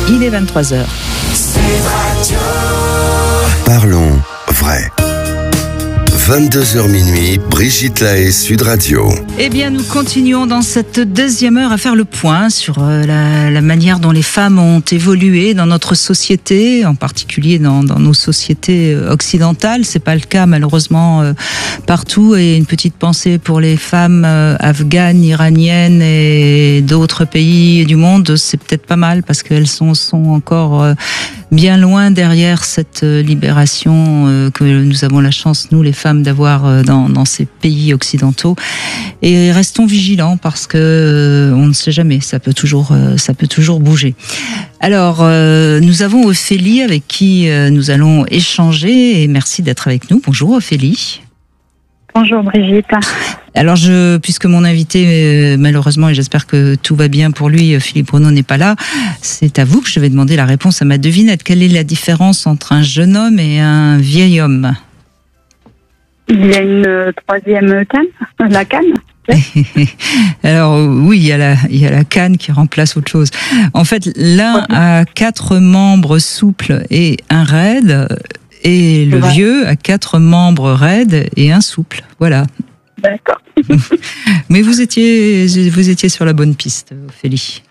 Il est 23h. Parlons vrai. 22h minuit, Brigitte Lahaie, Sud Radio. Eh bien, nous continuons dans cette deuxième heure à faire le point sur la manière dont les femmes ont évolué dans notre société, en particulier dans nos sociétés occidentales. C'est pas le cas malheureusement partout. Et une petite pensée pour les femmes afghanes, iraniennes et d'autres pays du monde. C'est peut-être pas mal parce qu'elles sont encore bien loin derrière cette libération que nous avons la chance, nous les femmes, d'avoir dans ces pays occidentaux. Et restons vigilants parce que on ne sait jamais, ça peut toujours bouger. Alors, nous avons Ophélie avec qui nous allons échanger et merci d'être avec nous. Bonjour Ophélie. Bonjour Brigitte. Alors, puisque mon invité, malheureusement, et j'espère que tout va bien pour lui, Philippe Renaud n'est pas là, c'est à vous que je vais demander la réponse à ma devinette. Quelle est la différence entre un jeune homme et un vieil homme ? Il y a une troisième canne, la canne. Alors oui, il y a la canne qui remplace autre chose. En fait, l'un a 4 membres souples et un raide, et le vieux a 4 membres raides et un souple. Voilà. D'accord. Mais vous étiez sur la bonne piste, Ophélie.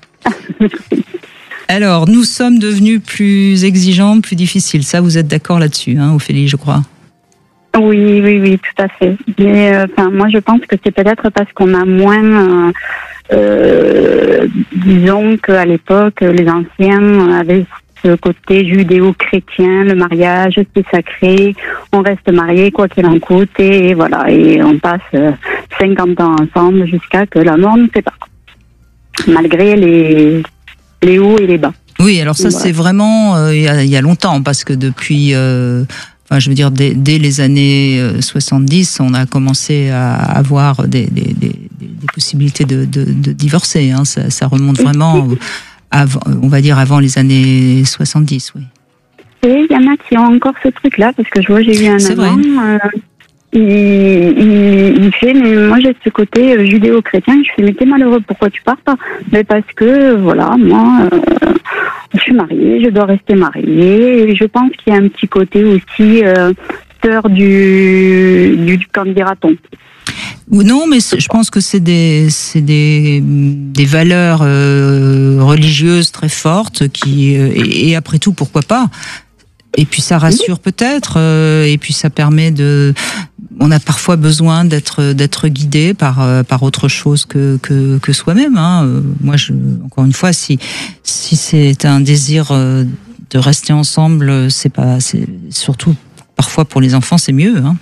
Alors, nous sommes devenus plus exigeants, plus difficiles. Ça, vous êtes d'accord là-dessus, hein, Ophélie, je crois. Oui, tout à fait. Mais moi, je pense que c'est peut-être parce qu'on a moins, disons qu'à l'époque, les anciens avaient ce côté judéo-chrétien, le mariage, c'est sacré, on reste marié quoi qu'il en coûte, et voilà, et on passe 50 ans ensemble jusqu'à que la mort nous sépare, malgré les hauts et les bas. Oui, alors ça, c'est vraiment il y a longtemps, parce que depuis... je veux dire, dès les années 70, on a commencé à avoir des possibilités de divorcer. Hein. Ça remonte vraiment, on va dire, avant les années 70, oui. Et il y en a qui ont encore ce truc-là, parce que je vois, j'ai eu un amant, il fait, mais moi j'ai ce côté judéo-chrétien, je fais, mais t'es malheureux, pourquoi tu pars pas ? Mais parce que, voilà, moi... je suis mariée, je dois rester mariée. Et je pense qu'il y a un petit côté aussi peur du qu'en dira-t-on. Non, mais je pense que c'est des valeurs religieuses très fortes et après tout, pourquoi pas ? Et puis ça rassure peut-être, et puis ça permet on a parfois besoin d'être guidé par autre chose que soi-même. Hein. Moi, encore une fois, si c'est un désir de rester ensemble, c'est surtout parfois pour les enfants, c'est mieux. Hein.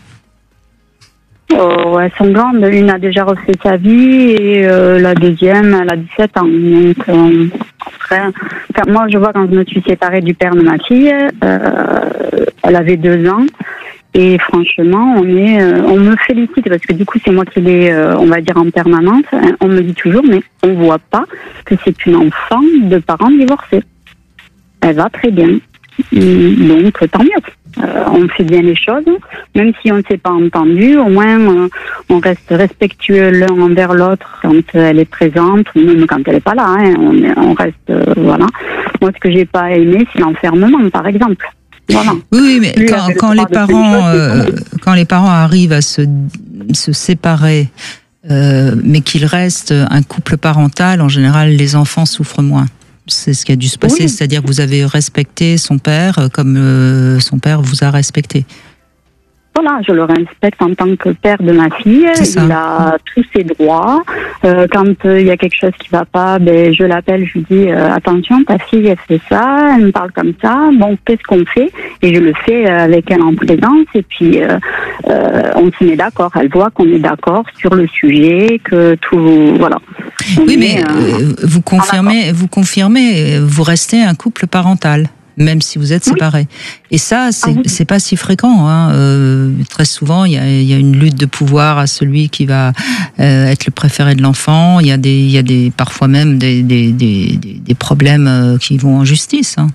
Elles sont grandes. Une a déjà refait sa vie et la deuxième, elle a 17 ans. Donc, moi, je vois quand je me suis séparée du père de ma fille, elle avait 2 ans. Et franchement, on me félicite parce que du coup, c'est moi qui l'ai, on va dire, en permanence. On me dit toujours, mais on voit pas que c'est une enfant de parents divorcés. Elle va très bien. Donc, tant mieux. On fait bien les choses. Même si on ne s'est pas entendu, au moins, on reste respectueux l'un envers l'autre quand elle est présente, ou même quand elle n'est pas là. Hein, on reste, voilà. Moi, ce que j'ai pas aimé, c'est l'enfermement, par exemple. Voilà. Oui, mais quand les parents arrivent à se séparer, mais qu'il reste un couple parental, en général, les enfants souffrent moins. C'est ce qui a dû se passer, c'est-à-dire que vous avez respecté son père comme son père vous a respecté. Voilà, je le respecte en tant que père de ma fille. Il a tous ses droits. Quand il y a quelque chose qui va pas, je l'appelle, je lui dis attention, ta fille elle fait ça, elle me parle comme ça. Bon, qu'est-ce qu'on fait ? Et je le fais avec elle en présence. Et puis on se met d'accord. Elle voit qu'on est d'accord sur le sujet, que tout, voilà. Oui, mais vous confirmez, vous restez un couple parental. Même si vous êtes séparés. Et ça, c'est pas si fréquent. Hein. Très souvent, il y a une lutte de pouvoir à celui qui va être le préféré de l'enfant. Il y a parfois même des problèmes qui vont en justice. Hein.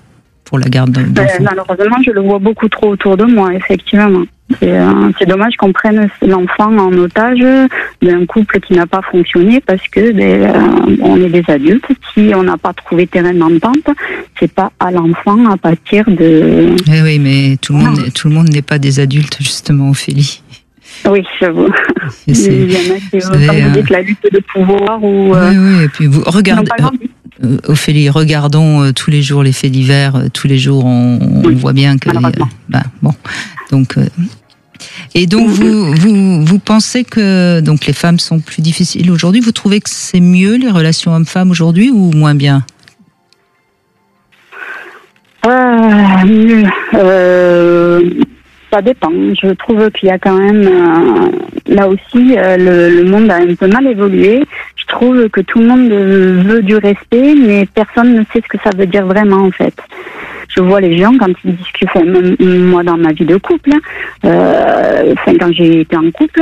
pour la garde d'enfants. Malheureusement, je le vois beaucoup trop autour de moi, effectivement. C'est dommage qu'on prenne l'enfant en otage d'un couple qui n'a pas fonctionné parce que on est des adultes. Si on n'a pas trouvé terrain d'entente, c'est pas à l'enfant à partir de... Oui, mais tout le monde n'est pas des adultes, justement, Ophélie. Oui, j'avoue. Il y en a qui, comme vous dites, la lutte de pouvoir ou... Oui, et puis vous regardez... Ophélie, regardons tous les jours les faits divers. Tous les jours, on voit bien que... bon, donc... Et donc, vous pensez que donc les femmes sont plus difficiles aujourd'hui? Vous trouvez que c'est mieux, les relations hommes-femmes aujourd'hui, ou moins bien? Mieux. Ça dépend. Je trouve qu'il y a quand même... là aussi, le monde a un peu mal évolué. Je trouve que tout le monde veut du respect, mais personne ne sait ce que ça veut dire vraiment, en fait. Je vois les gens quand ils discutent, même moi dans ma vie de couple, quand j'ai été en couple,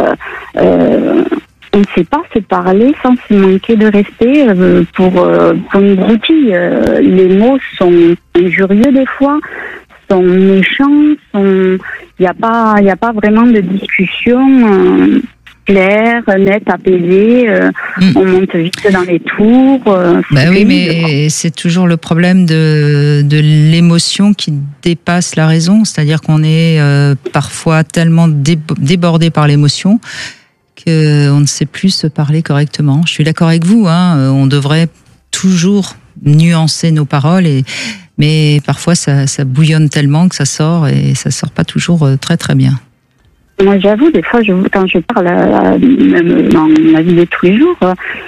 on ne sait pas se parler sans se manquer de respect pour une broutille. Les mots sont injurieux des fois, sont méchants, il n'y a pas vraiment de discussion claire, nette, apaisée. On monte vite dans les tours. Oui, mais c'est toujours le problème de l'émotion qui dépasse la raison. C'est-à-dire qu'on est parfois tellement débordé par l'émotion qu'on ne sait plus se parler correctement. Je suis d'accord avec vous. On devrait toujours nuancer nos paroles, mais parfois ça bouillonne tellement que ça sort et ça sort pas toujours très très bien. Moi, j'avoue, des fois, quand je parle, même dans ma vie de tous les jours,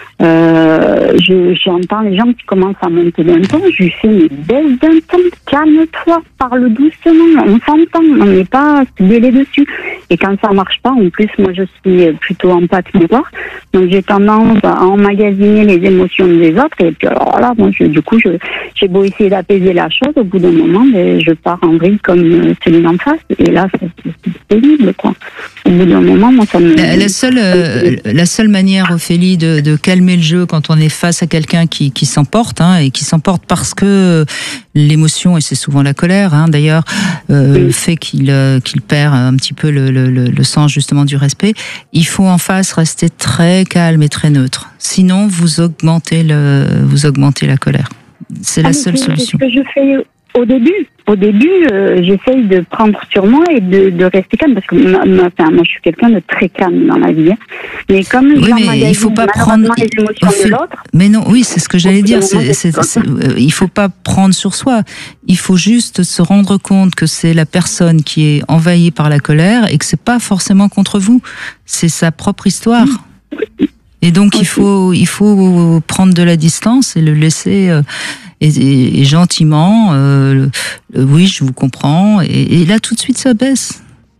j'entends les gens qui commencent à monter d'un ton. Je lui fais, mais baisse d'un ton, calme-toi, parle doucement, on s'entend, on n'est pas délai dessus. Et quand ça marche pas, en plus, moi, je suis plutôt empathique, donc j'ai tendance à emmagasiner les émotions des autres. Et puis alors là, moi, j'ai beau essayer d'apaiser la chose, au bout d'un moment, je pars en vrille comme celui d'en face. Et là, c'est pénible, quoi. Au bout d'un moment, moi, ça me... La seule manière, Ophélie, de calmer le jeu quand on est face à quelqu'un qui s'emporte, et qui s'emporte parce que l'émotion, et c'est souvent la colère, d'ailleurs, fait qu'il perd un petit peu le sens justement du respect. Il faut en face rester très calme et très neutre. Sinon, vous augmentez la colère. C'est la seule solution. C'est ce que je fais au début. J'essaye de prendre sur moi et de rester calme parce que moi, je suis quelqu'un de très calme dans la vie. Mais comme il faut pas prendre les émotions de l'autre. Mais non, oui, c'est ce que j'allais dire. Il faut pas prendre sur soi. Il faut juste se rendre compte que c'est la personne qui est envahie par la colère et que c'est pas forcément contre vous. C'est sa propre histoire. Et donc il faut prendre de la distance et le laisser. Et gentiment, oui, je vous comprends. Et là, tout de suite, ça baisse.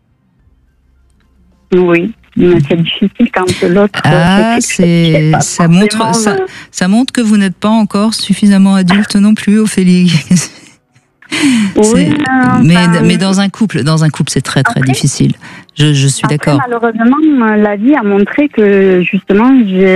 Oui, mais c'est difficile quand l'autre... ça montre que vous n'êtes pas encore suffisamment adulte non plus, Ophélie. Oui, mais dans un couple, c'est très très difficile. Je suis d'accord. Malheureusement, la vie a montré que justement,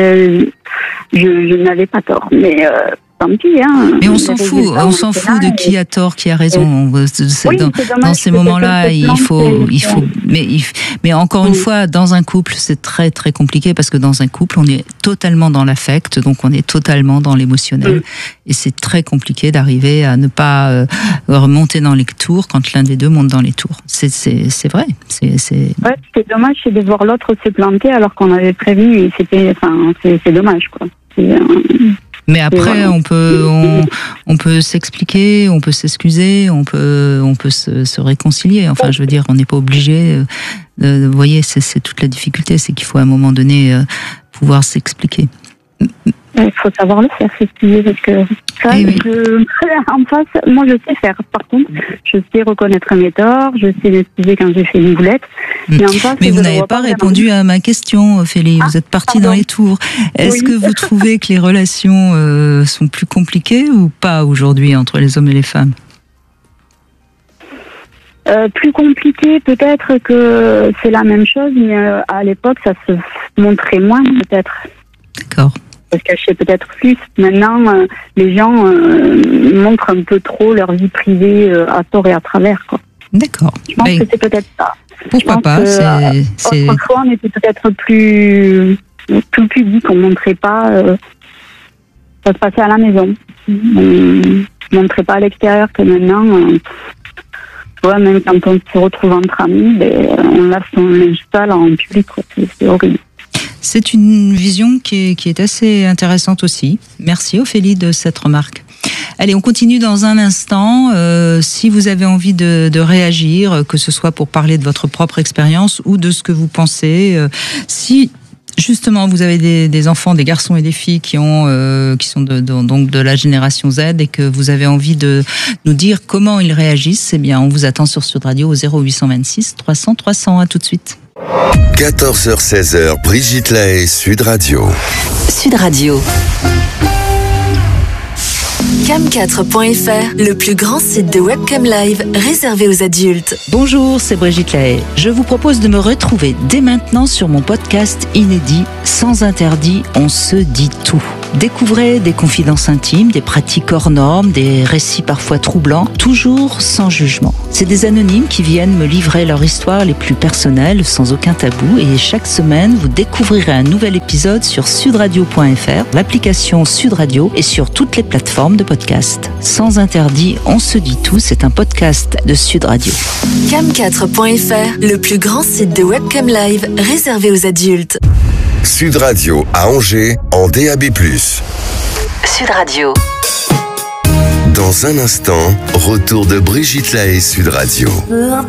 je n'avais pas tort. Mais tant pis. Mais on s'en fout de qui a tort, qui a raison. Dans ces moments-là, il faut. Mais encore une fois, dans un couple, c'est très très compliqué parce que dans un couple, on est totalement dans l'affect, donc on est totalement dans l'émotionnel, et c'est très compliqué d'arriver à ne pas remonter dans les tours quand l'un des deux monte dans les tours. C'est vrai. Ouais, ce qui est dommage, c'est de voir l'autre se planter alors qu'on avait prévu. C'est dommage, quoi. Mais après, on peut s'expliquer, on peut s'excuser, on peut se réconcilier. Enfin, je veux dire, on n'est pas obligé. Vous voyez, c'est toute la difficulté, c'est qu'il faut à un moment donné pouvoir s'expliquer. Il faut savoir le faire, s'excuser, parce que ça, en face, moi je sais faire. Par contre, je sais reconnaître mes torts, je sais m'excuser quand j'ai fait une boulette. Mais vous n'avez pas répondu à ma question, Ophélie. Vous êtes partie dans les tours. Est-ce que vous trouvez que les relations sont plus compliquées ou pas aujourd'hui entre les hommes et les femmes? Plus compliqué, peut-être que c'est la même chose, mais à l'époque, ça se montrait moins, peut-être. D'accord. se cacher peut-être plus. Maintenant, les gens montrent un peu trop leur vie privée à tort et à travers, quoi. D'accord. Je pense que c'est peut-être ça. Pourquoi pas, autrefois, on était peut-être plus pudique, on ne montrait pas. Ça se passait à la maison. On ne montrait pas à l'extérieur, que maintenant, même quand on se retrouve entre amis, on lave son linge sale en public, quoi. C'est horrible. C'est une vision qui est assez intéressante aussi. Merci Ophélie de cette remarque. Allez, on continue dans un instant. Si vous avez envie de réagir, que ce soit pour parler de votre propre expérience ou de ce que vous pensez, si justement vous avez des enfants, des garçons et des filles qui sont donc de la génération Z et que vous avez envie de nous dire comment ils réagissent, eh bien on vous attend sur Sud Radio au 0826 300 300. À tout de suite. 14h-16h, Brigitte Lahaie, Sud Radio. Sud Radio. Cam4.fr, le plus grand site de webcam live réservé aux adultes. Bonjour, c'est Brigitte Lahaie. Je vous propose de me retrouver dès maintenant sur mon podcast inédit Sans interdit, on se dit tout. Découvrez des confidences intimes, des pratiques hors normes, des récits parfois troublants, toujours sans jugement. C'est des anonymes qui viennent me livrer leur histoire les plus personnelles, sans aucun tabou, et chaque semaine, vous découvrirez un nouvel épisode sur sudradio.fr, l'application Sud Radio et sur toutes les plateformes de podcast. Sans interdit, on se dit tout, c'est un podcast de Sud Radio. Cam4.fr, le plus grand site de webcam live réservé aux adultes. Sud Radio à Angers en DAB+. Sud Radio. Dans un instant, retour de Brigitte Lahaie, Sud Radio.